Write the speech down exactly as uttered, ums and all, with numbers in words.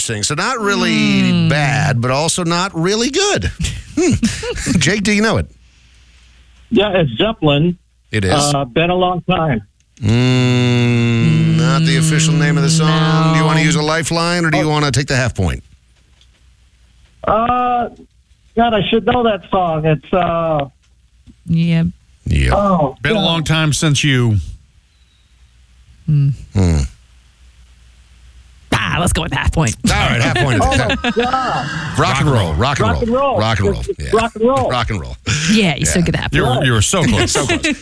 interesting. So not really bad, but also not really good. Hmm. Jake, do you know it? Yeah, it's Zeppelin. It is. Uh, been a long time. Mm, not the official name of the song. No. Do you want to use a lifeline, or do you want to take the half point? Uh, God, I should know that song. It's, uh, Yeah. Yeah. oh. Been a long time since you. Hmm. Ah, let's go with half point. All right, half point. Oh, my God. Rock and roll. Rock and roll. Rock and roll. Rock and roll. It's Yeah. Rock and roll. Rock and roll. Yeah, you still get half You point. were, you were so close. So close.